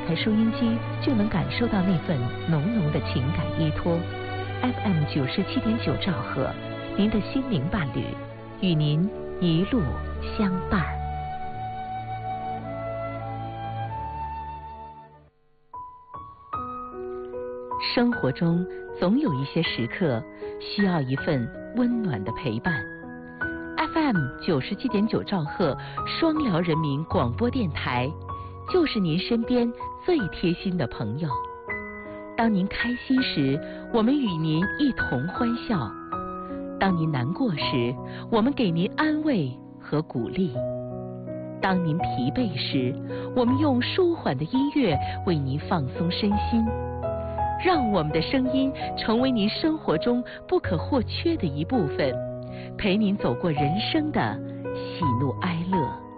开收音机，就能感受到那份浓浓的情感依托。FM 97.9兆赫，您的心灵伴侣，与您一路相伴。生活中总有一些时刻需要一份温暖的陪伴。FM 97.9兆赫双辽人民广播电台，就是您身边最贴心的朋友。当您开心时，我们与您一同欢笑；当您难过时，我们给您安慰和鼓励；当您疲惫时，我们用舒缓的音乐为您放松身心。让我们的声音成为您生活中不可或缺的一部分，陪您走过人生的喜怒哀乐。